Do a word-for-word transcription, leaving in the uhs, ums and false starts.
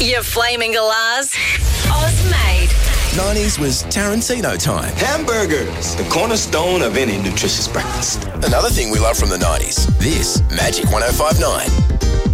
You flaming galahs. Oz made. nineties was Tarantino time. Hamburgers, the cornerstone of any nutritious breakfast. Another thing we love from the nineties. This Magic one oh five point nine.